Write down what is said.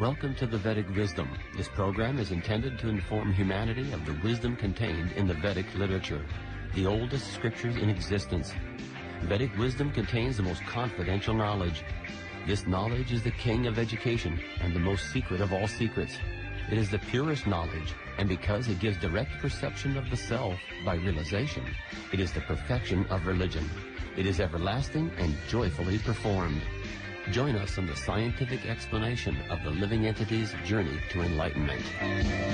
Welcome to the Vedic Wisdom. This program is intended to inform humanity of the wisdom contained in the Vedic literature, the oldest scriptures in existence. Vedic wisdom contains the most confidential knowledge. This knowledge is the king of education and the most secret of all secrets. It is the purest knowledge, and because it gives direct perception of the self by realization, it is the perfection of religion. It is everlasting and joyfully performed. Join us in the scientific explanation of the living entity's journey to enlightenment.